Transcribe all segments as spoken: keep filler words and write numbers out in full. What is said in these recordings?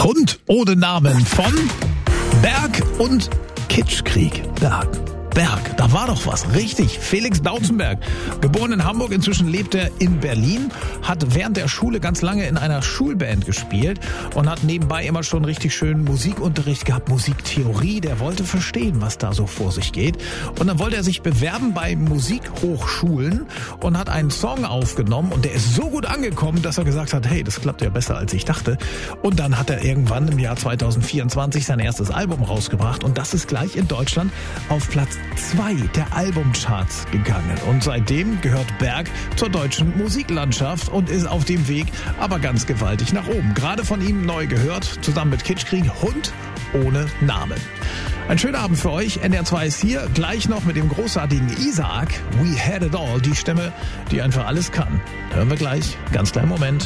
Hund ohne Namen von Berg und Kitschkrieg. Berg. Berg, da war doch was. Richtig, Felix Dautzenberg. Geboren in Hamburg, inzwischen lebt er in Berlin, hat während der Schule ganz lange in einer Schulband gespielt und hat nebenbei immer schon richtig schön Musikunterricht gehabt, Musiktheorie. Der wollte verstehen, was da so vor sich geht. Und dann wollte er sich bewerben bei Musikhochschulen und hat einen Song aufgenommen und der ist so gut angekommen, dass er gesagt hat, hey, das klappt ja besser, als ich dachte. Und dann hat er irgendwann im Jahr zwanzig vierundzwanzig sein erstes Album rausgebracht und das ist gleich in Deutschland auf Platz zwei der Albumcharts gegangen. Und seitdem gehört Berg zur deutschen Musiklandschaft und ist auf dem Weg aber ganz gewaltig nach oben. Gerade von ihm neu gehört, zusammen mit Kitschkrieg, Hund ohne Namen. Ein schöner Abend für euch. N D R zwei ist hier, gleich noch mit dem großartigen Isaac. We had it all, die Stimme, die einfach alles kann. Hören wir gleich, ganz kleinen Moment.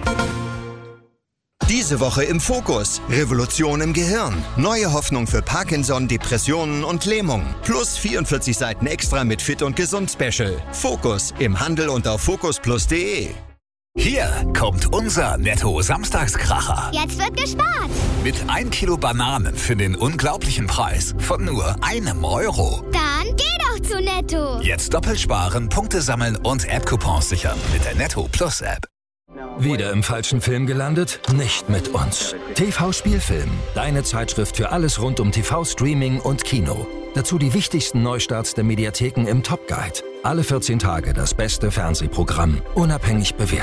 Diese Woche im Fokus. Revolution im Gehirn. Neue Hoffnung für Parkinson, Depressionen und Lähmung. Plus vierundvierzig Seiten extra mit Fit und Gesund Special. Fokus im Handel und auf fokus plus punkt de. Hier kommt unser Netto-Samstagskracher. Jetzt wird gespart. Mit ein Kilo Bananen für den unglaublichen Preis von nur einem Euro. Dann geh doch zu Netto. Jetzt doppelt sparen, Punkte sammeln und App-Coupons sichern mit der Netto Plus App. Wieder im falschen Film gelandet? Nicht mit uns. T V-Spielfilm, deine Zeitschrift für alles rund um T V-Streaming und Kino. Dazu die wichtigsten Neustarts der Mediatheken im Top Guide. Alle vierzehn Tage das beste Fernsehprogramm, unabhängig bewertet.